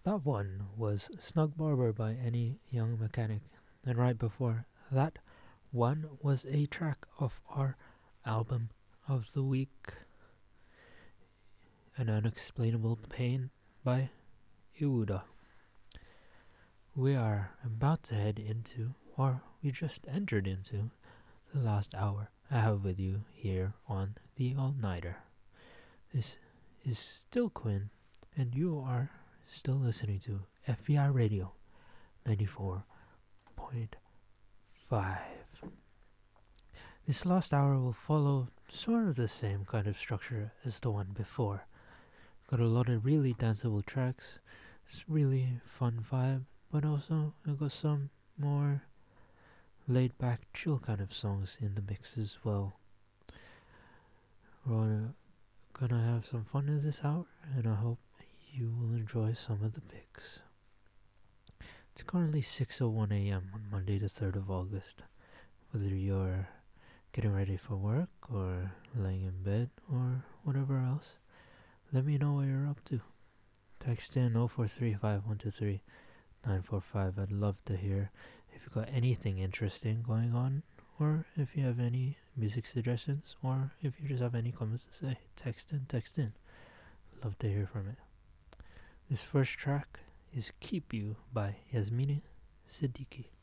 That one was Snug Barber by Any Young Mechanic, and right before that one was a track of our album of the week, An Unexplainable Pain by Iuda. We are about to head into, or we just entered into, the last hour I have with you here on the All Nighter. This is still Quinn, and you are still listening to FBI Radio 94.5. This last hour will follow sort of the same kind of structure as the one before. Got a lot of really danceable tracks, it's really fun vibe, but also I got some more laid back, chill kind of songs in the mix as well. We're gonna have some fun in this hour, and I hope you will enjoy some of the picks. It's currently 6:01 a.m. on Monday, the 3rd of August. Whether you're getting ready for work, or laying in bed, or whatever else, let me know what you're up to. Text in 0435 I'd love to hear if you've got anything interesting going on, or if you have any music suggestions, or if you just have any comments to say. Text in. Love to hear from it. This first track is Keep You by Yasmine Siddiqui.